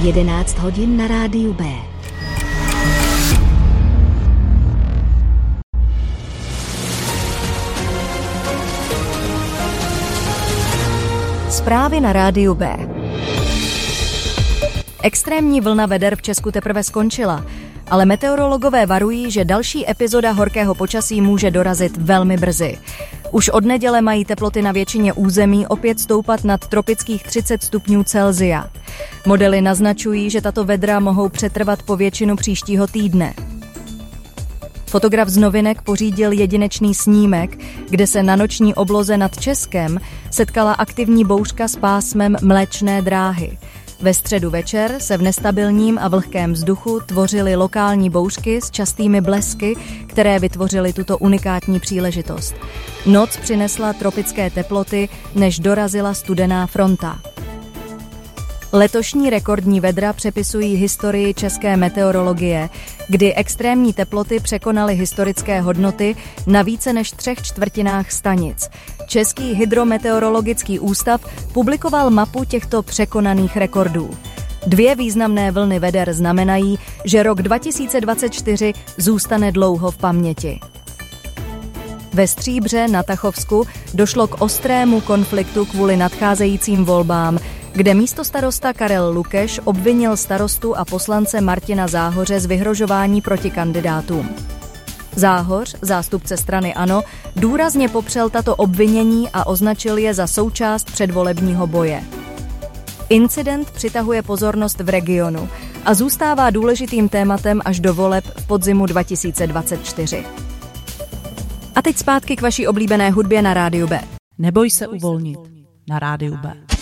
11 hodin na rádiu B. Zprávy na rádiu B. Extrémní vlna veder v Česku teprve skončila, ale meteorologové varují, že další epizoda horkého počasí může dorazit velmi brzy. Už od neděle mají teploty na většině území opět stoupat nad tropických 30 stupňů Celsia. Modely naznačují, že tato vedra mohou přetrvat po většinu příštího týdne. Fotograf z Novinek pořídil jedinečný snímek, kde se na noční obloze nad Českem setkala aktivní bouřka s pásmem Mléčné dráhy. Ve středu večer se v nestabilním a vlhkém vzduchu tvořily lokální bouřky s častými blesky, které vytvořily tuto unikátní příležitost. Noc přinesla tropické teploty, než dorazila studená fronta. Letošní rekordní vedra přepisují historii české meteorologie, kdy extrémní teploty překonaly historické hodnoty na více než 3/4 stanic. Český hydrometeorologický ústav publikoval mapu těchto překonaných rekordů. 2 významné vlny veder znamenají, že rok 2024 zůstane dlouho v paměti. Ve Stříbře na Tachovsku došlo k ostrému konfliktu kvůli nadcházejícím volbám, kde místostarosta Karel Lukeš obvinil starostu a poslance Martina Záhoře z vyhrožování proti kandidátům. Záhoř, zástupce strany ANO, důrazně popřel tato obvinění a označil je za součást předvolebního boje. Incident přitahuje pozornost v regionu a zůstává důležitým tématem až do voleb v podzimu 2024. A teď zpátky k vaší oblíbené hudbě na rádiu B. Neboj se uvolnit na rádiu B.